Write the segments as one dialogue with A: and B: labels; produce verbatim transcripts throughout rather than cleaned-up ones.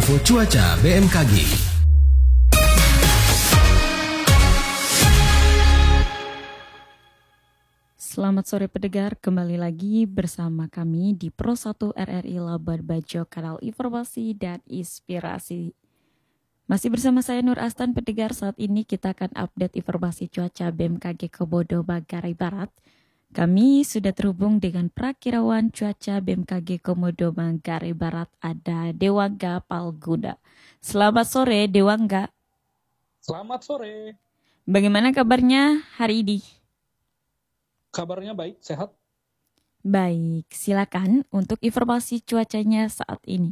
A: info cuaca B M K G.
B: Selamat sore pendengar, kembali lagi bersama kami di Pro satu R R I Labuan Bajo, kanal informasi dan inspirasi. Masih bersama saya Nur Astan pendengar, saat ini kita akan update informasi cuaca B M K G Komodo Manggarai Barat. Kami sudah terhubung dengan Prakirawan Cuaca B M K G Komodo Manggarai Barat, ada Dewangga Palguna. Selamat sore Dewangga.
C: Selamat sore.
B: Bagaimana kabarnya hari ini?
C: Kabarnya baik, sehat.
B: Baik, silakan untuk informasi cuacanya saat ini.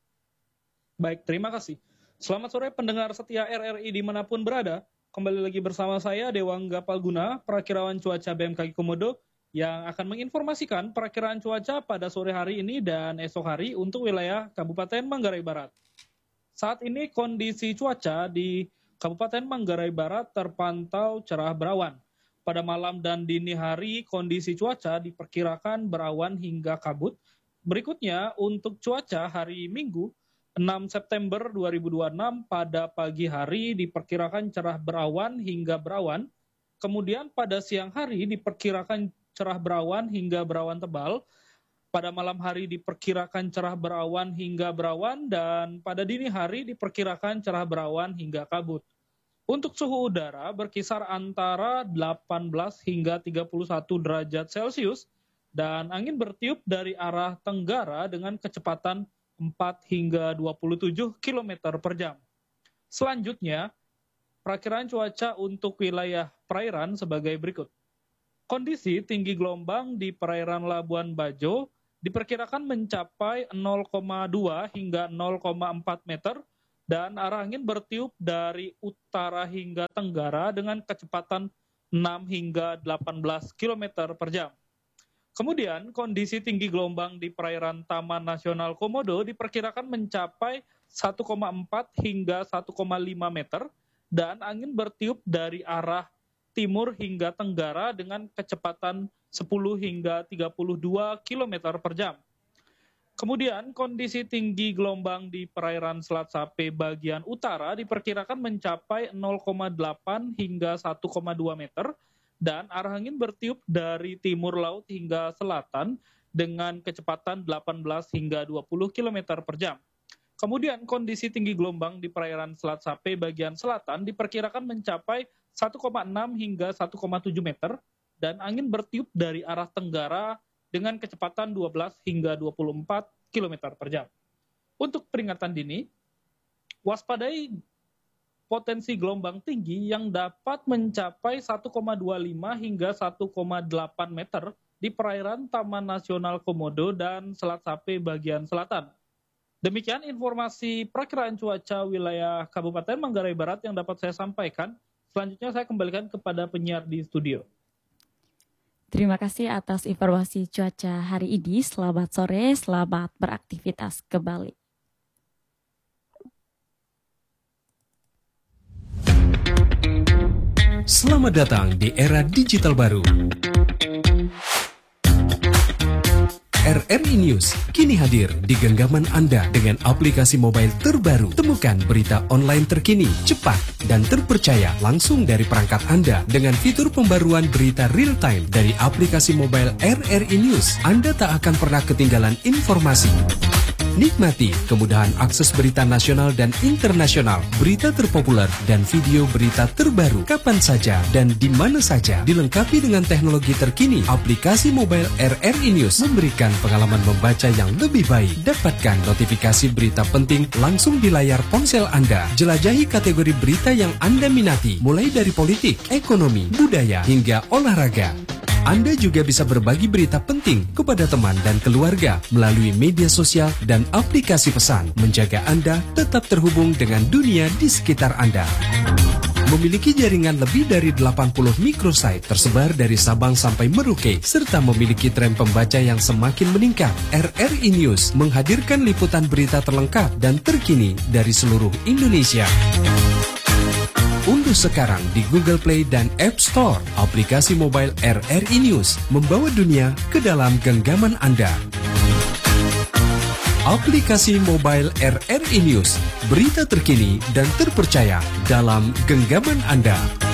C: Baik, terima kasih. Selamat sore pendengar setia R R I dimanapun berada. Kembali lagi bersama saya Dewangga Palguna, Prakirawan Cuaca B M K G Komodo, yang akan menginformasikan perakiraan cuaca pada sore hari ini dan esok hari untuk wilayah Kabupaten Manggarai Barat. Saat ini kondisi cuaca di Kabupaten Manggarai Barat terpantau cerah berawan. Pada malam dan dini hari kondisi cuaca diperkirakan berawan hingga kabut. Berikutnya untuk cuaca hari Minggu enam September dua ribu dua puluh enam pada pagi hari diperkirakan cerah berawan hingga berawan. Kemudian pada siang hari diperkirakan cerah berawan hingga berawan tebal. Pada malam hari diperkirakan cerah berawan hingga berawan, dan pada dini hari diperkirakan cerah berawan hingga kabut. Untuk suhu udara berkisar antara delapan belas hingga tiga puluh satu derajat Celcius dan angin bertiup dari arah tenggara dengan kecepatan empat hingga dua puluh tujuh kilometer per jam. Selanjutnya, perakiraan cuaca untuk wilayah perairan sebagai berikut. Kondisi tinggi gelombang di perairan Labuan Bajo diperkirakan mencapai nol koma dua hingga nol koma empat meter dan arah angin bertiup dari utara hingga tenggara dengan kecepatan enam hingga delapan belas kilometer per jam. Kemudian kondisi tinggi gelombang di perairan Taman Nasional Komodo diperkirakan mencapai satu koma empat hingga satu koma lima meter dan angin bertiup dari arah timur hingga tenggara dengan kecepatan sepuluh hingga tiga puluh dua kilometer per jam. Kemudian kondisi tinggi gelombang di perairan Selat Sape bagian utara diperkirakan mencapai nol koma delapan hingga satu koma dua meter dan arah angin bertiup dari timur laut hingga selatan dengan kecepatan delapan belas hingga dua puluh kilometer per jam. Kemudian kondisi tinggi gelombang di perairan Selat Sape bagian selatan diperkirakan mencapai satu koma enam hingga satu koma tujuh meter dan angin bertiup dari arah tenggara dengan kecepatan dua belas hingga dua puluh empat kilometer per jam. Untuk peringatan dini, waspadai potensi gelombang tinggi yang dapat mencapai satu koma dua lima hingga satu koma delapan meter di perairan Taman Nasional Komodo dan Selat Sape bagian selatan. Demikian informasi perakiraan cuaca wilayah Kabupaten Manggarai Barat yang dapat saya sampaikan. Selanjutnya saya kembalikan kepada penyiar di studio.
B: Terima kasih atas informasi cuaca hari ini. Selamat sore, selamat beraktivitas kembali.
A: Selamat datang di era digital baru. R R I News kini hadir di genggaman Anda dengan aplikasi mobile terbaru. Temukan berita online terkini, cepat, dan terpercaya langsung dari perangkat Anda dengan fitur pembaruan berita real time dari aplikasi mobile R R I News. Anda tak akan pernah ketinggalan informasi. Nikmati kemudahan akses berita nasional dan internasional, berita terpopuler, dan video berita terbaru kapan saja dan di mana saja. Dilengkapi dengan teknologi terkini, aplikasi mobile R R I News memberikan pengalaman membaca yang lebih baik. Dapatkan notifikasi berita penting langsung di layar ponsel Anda. Jelajahi kategori berita yang Anda minati, mulai dari politik, ekonomi, budaya, hingga olahraga. Anda juga bisa berbagi berita penting kepada teman dan keluarga melalui media sosial dan aplikasi pesan, menjaga Anda tetap terhubung dengan dunia di sekitar Anda. Memiliki jaringan lebih dari delapan puluh microsite tersebar dari Sabang sampai Merauke, serta memiliki tren pembaca yang semakin meningkat. R R I News menghadirkan liputan berita terlengkap dan terkini dari seluruh Indonesia. Unduh sekarang di Google Play dan App Store aplikasi mobile R R I News, membawa dunia ke dalam genggaman Anda. Aplikasi mobile R R I News, berita terkini dan terpercaya dalam genggaman Anda.